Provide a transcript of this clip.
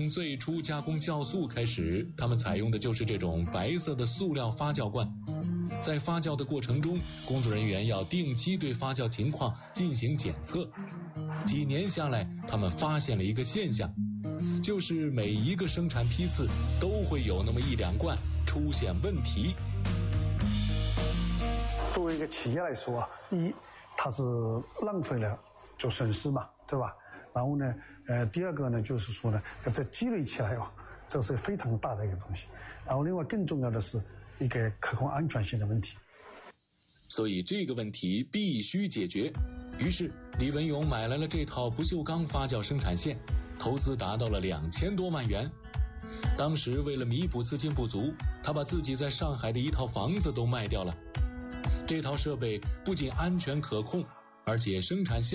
从最初加工酵素开始，他们采用的就是这种白色的塑料发酵罐。在发酵的过程中，工作人员要定期对发酵情况进行检测。几年下来，他们发现了一个现象，就是每一个生产批次都会有那么1、2罐出现问题。 作为一个企业来说啊，它是浪费了就损失嘛，对吧？然后呢，第二个呢，就是说呢，这积累起来啊，这是非常大的一个东西。然后另外更重要的是一个可控安全性的问题。 所以这个问题必须解决。于是李文勇买来了这套不锈钢发酵生产线，投资达到了2000多万元。当时为了弥补资金不足，他把自己在上海的一套房子都卖掉了。这套设备不仅安全可控，而且生产效